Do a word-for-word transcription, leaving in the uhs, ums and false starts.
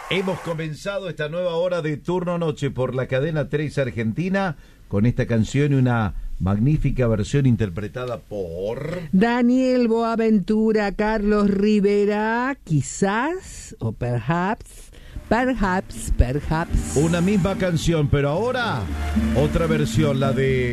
Hemos comenzado esta nueva hora de Turno Noche por la cadena tres Argentina con esta canción y una magnífica versión interpretada por Daniel Boaventura, Carlos Rivera, quizás, o perhaps, perhaps, perhaps. una misma canción, pero ahora otra versión, la de